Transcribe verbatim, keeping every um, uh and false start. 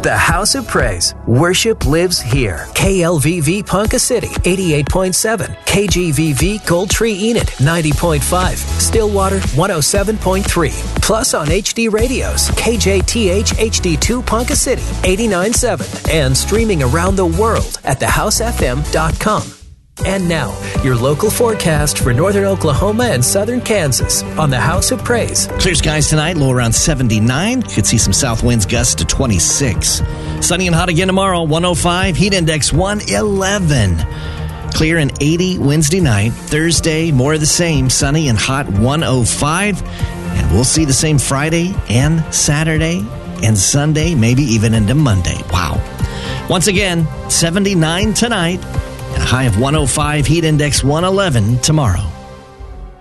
The House of Praise. Worship lives here. K L V V Ponca City, eighty-eight point seven. K G V V Gold Tree Enid, ninety point five. Stillwater, one oh seven point three. Plus on H D radios, K J T H H D two Ponca City, eighty-nine point seven. And streaming around the world at the house f m dot com. And now, your local forecast for northern Oklahoma and southern Kansas on the House of Praise. Clear skies tonight, low around seventy-nine. Could see some south winds gusts to twenty-six. Sunny and hot again tomorrow, one oh five. Heat index one eleven. Clear and eighty Wednesday night. Thursday, more of the same. Sunny and hot, one oh five. And we'll see the same Friday and Saturday and Sunday, maybe even into Monday. Wow. Once again, seventy-nine tonight. A high of one oh five, heat index one eleven tomorrow.